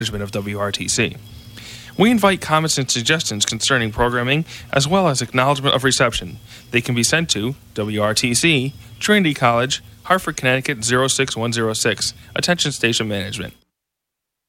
management of WRTC. We invite comments and suggestions concerning programming as well as acknowledgement of reception. They can be sent to WRTC, Trinity College, Hartford, Connecticut 06106. Attention Station Management.